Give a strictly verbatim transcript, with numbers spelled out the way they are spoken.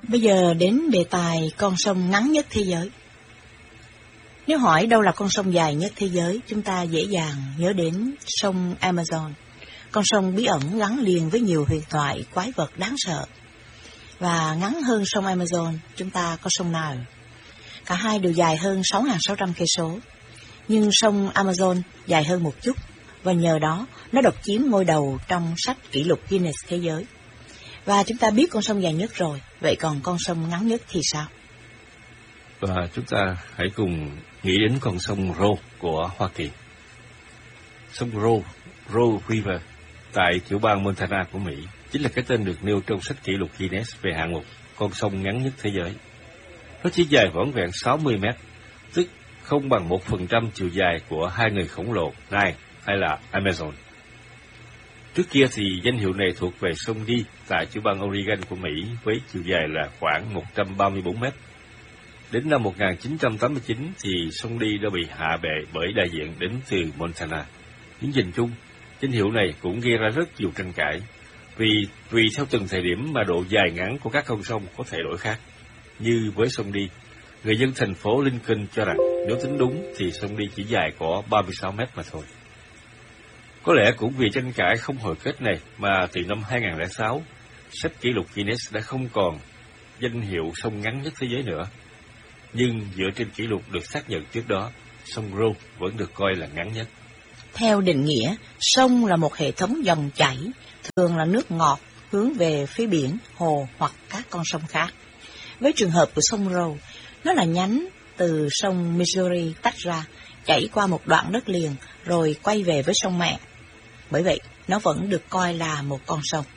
Bây giờ đến đề tài con sông ngắn nhất thế giới. Nếu hỏi đâu là con sông dài nhất thế giới, chúng ta dễ dàng nhớ đến sông Amazon, con sông bí ẩn gắn liền với nhiều huyền thoại quái vật đáng sợ. Và ngắn hơn sông Amazon, chúng ta có sông Nile. Cả hai đều dài hơn sáu nghìn sáu trăm cây số, nhưng sông Amazon dài hơn một chút, và nhờ đó nó độc chiếm ngôi đầu trong sách kỷ lục Guinness thế giới. Và chúng ta biết con sông dài nhất rồi, vậy còn con sông ngắn nhất thì sao? Và chúng ta hãy cùng nghĩ đến con sông Roe của Hoa Kỳ. Sông Roe, Roe River, tại tiểu bang Montana của Mỹ, chính là cái tên được nêu trong sách kỷ lục Guinness về hạng mục con sông ngắn nhất thế giới. Nó chỉ dài vỏn vẹn sáu mươi mét, tức không bằng một phần trăm chiều dài của hai người khổng lồ Nile hay là Amazon. Trước kia thì danh hiệu này thuộc về sông Dee tại tiểu bang Oregon của Mỹ với chiều dài là khoảng một trăm ba mươi tư mét. Đến năm một nghìn chín trăm tám mươi chín thì sông Dee đã bị hạ bệ bởi đại diện đến từ Montana. Nhưng nhìn chung, danh hiệu này cũng gây ra rất nhiều tranh cãi, vì tùy theo từng thời điểm mà độ dài ngắn của các con sông có thể đổi khác. Như với sông Dee, người dân thành phố Lincoln cho rằng nếu tính đúng thì sông Dee chỉ dài có ba mươi sáu mét mà thôi. Có lẽ cũng vì tranh cãi không hồi kết này mà từ năm hai nghìn lẻ sáu, sách kỷ lục Guinness đã không còn danh hiệu sông ngắn nhất thế giới nữa. Nhưng dựa trên kỷ lục được xác nhận trước đó, sông Roe vẫn được coi là ngắn nhất. Theo định nghĩa, sông là một hệ thống dòng chảy, thường là nước ngọt hướng về phía biển, hồ hoặc các con sông khác. Với trường hợp của sông Roe, nó là nhánh từ sông Missouri tách ra, chảy qua một đoạn đất liền rồi quay về với sông mẹ. Bởi vậy, nó vẫn được coi là một con sông.